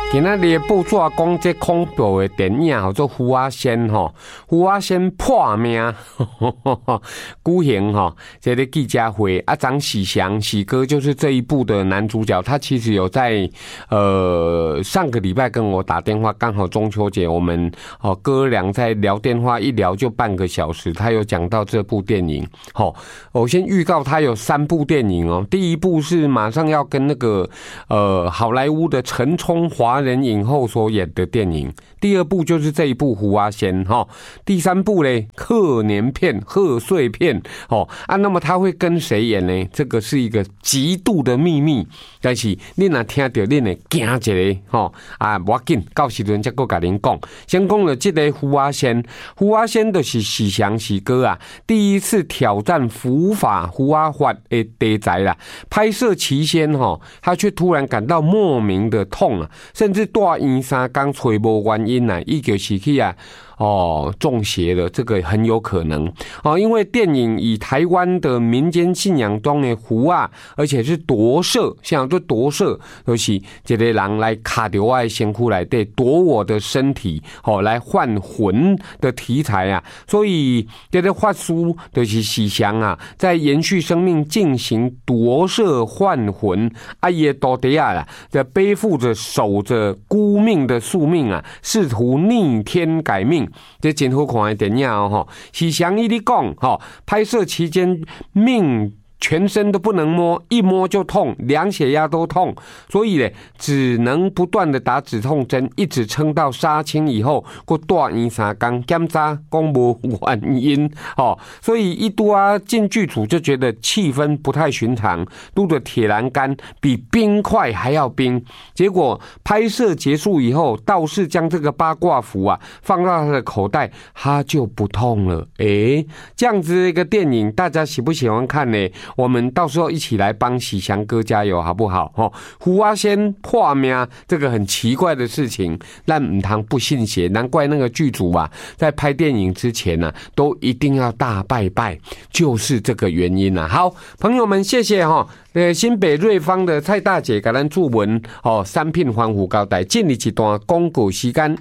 今仔日报纸讲这恐怖的电影叫做《胡阿仙》吼，胡阿仙破命，孤行吼，这个记者会啊，张喜祥喜哥就是这一部的男主角，他其实有在上个礼拜跟我打电话，刚好中秋节，我们哥俩在聊电话，一聊就半个小时，他有讲到这部电影。好，我先预告他有3部电影哦，第一部是马上要跟那个好莱坞的陈冲华人影后所演的电影，第2部就是这一部《胡阿仙》哈，第3部嘞贺年片、贺岁片哦啊，那么他会跟谁演呢？这个是一个极度的秘密，但是你若听到，你会惊一个吼啊，不要紧，到时阵再搁甲您讲。先讲了这个《胡阿仙》，《胡阿仙》就是喜祥喜哥啊，第一次挑战伏法胡阿法的题材啦。拍摄期间哈，他却突然感到莫名的痛啊，甚至大医3天找无原因啊，伊就是去啊。中邪了，这个很有可能因为电影以台湾的民间信仰中的狐啊，而且是夺舍，像做夺舍，就是一个人来卡到我的身躯内底夺我的身体，来换魂的题材啊，所以这个法师就是喜祥啊，在延续生命进行夺舍换魂，啊也到底啊啦，在背负着守着孤命的宿命啊，试图逆天改命。这真好看的电影哦，喜祥伊咧讲，拍摄期间命全身都不能摸，一摸就痛，量血压都痛，所以呢，只能不断的打止痛针，一直撑到杀青以后，过大医3天检查，讲无原因所以一度进剧组就觉得气氛不太寻常，撸的铁栏杆比冰块还要冰。结果拍摄结束以后，道士将这个八卦符放到他的口袋，他就不痛了。这样子的一个电影，大家喜不喜欢看呢？我们到时候一起来帮喜祥哥加油，好不好？胡阿仙破命这个很奇怪的事情，但唔通不信邪，难怪那个剧组在拍电影之前都一定要大拜拜，就是这个原因好，朋友们，谢谢新北瑞芳的蔡大姐给咱注文产品防护胶带，进入一段广告时间。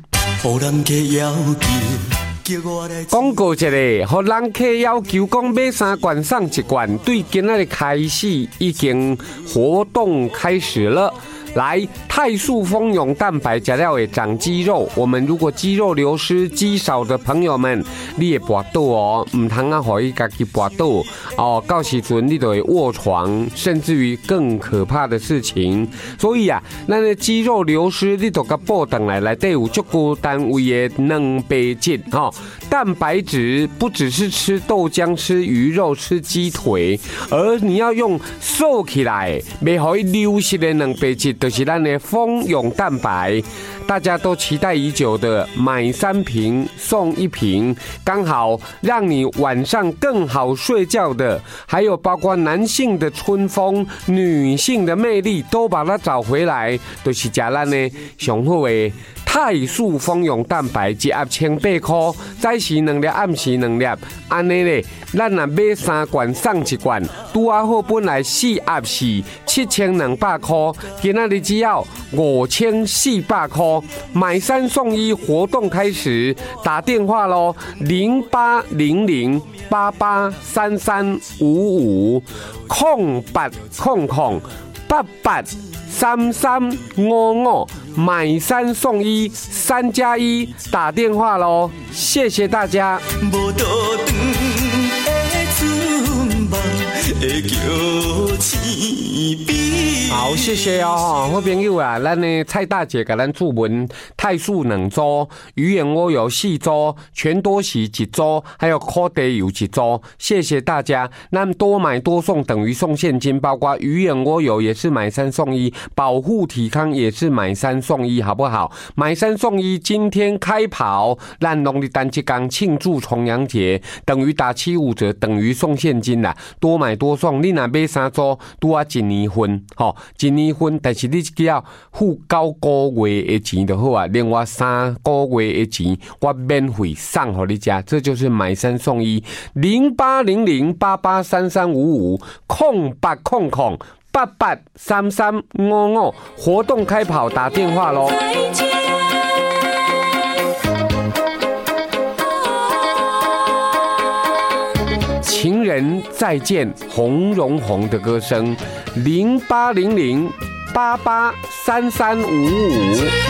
广告一个，互人客要求讲买3罐送1罐，对今仔日开始已经活动开始了。来，泰素蜂蛹蛋白加料会长肌肉。我们如果肌肉流失、肌少的朋友们，你也跋倒唔通让伊家己跋倒到时阵你就会卧床，甚至于更可怕的事情。所以咱的肌肉流失，你就甲补回来，内底有足够单位的蛋白质蛋白质不只是吃豆浆、吃鱼肉、吃鸡腿，而你要用瘦起来，袂互伊流失的蛋白质。就是咱的蜂蛹蛋白，大家都期待已久的买3瓶送1瓶，刚好让你晚上更好睡觉的，还有包括男性的春风、女性的魅力，都把它找回来，就是吃咱的上好的泰素蜂蛹蛋白，1盒1,800块，早时2粒，暗时2粒，安尼咧，咱若买3罐送1罐，拄好本来4盒是7200块，今仔日只要5400块，买3送1活动开始，打电话咯，0800883355，0800883355，买3送1，3+1，打电话咯，谢谢大家。好，谢谢好朋友咱的蔡大姐给咱注文泰素2组，鱼眼蜗油4组，全多喜1组，还有烤地油1组，谢谢大家。那么多买多送等于送现金，包括鱼眼蜗油也是买3送1，保护体康也是买3送1，好不好？买3送1，今天开跑，咱农历单7天庆祝重阳节，等于打75折，等于送现金啦，多买多送，你若买3组，拄1年份，1年份，但是你只要付9个月的钱就好另外3个月的钱我免费送给你家，这就是买3送1。0800883355，0800 883355活动开跑打电话咯。情人再见，洪荣宏的歌声，0800883355。